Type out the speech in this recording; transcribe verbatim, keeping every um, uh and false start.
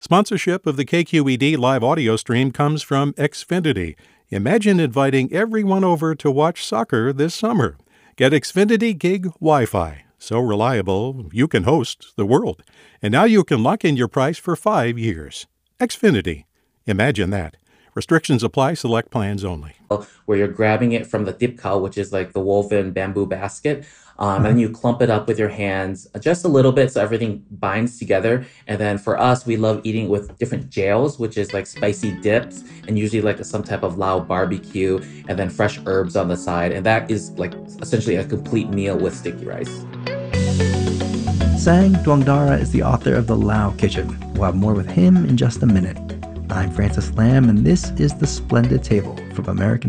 Sponsorship of the K Q E D live audio stream comes from Xfinity. Imagine inviting everyone over to watch soccer this summer. Get Xfinity Gig Wi-Fi. So reliable, you can host the world. And now you can lock in your price for five years. Xfinity. Imagine that. Restrictions apply. Select plans only. Where you're grabbing it from the dipkal, which is like the woven bamboo basket, um, and you clump it up with your hands just a little bit so everything binds together. And then for us, we love eating with different jails, which is like spicy dips and usually like some type of Lao barbecue and then fresh herbs on the side. And that is like essentially a complete meal with sticky rice. Sang Duangdara is the author of The Lao Kitchen. We'll have more with him in just a minute. I'm Francis Lam, and this is The Splendid Table from American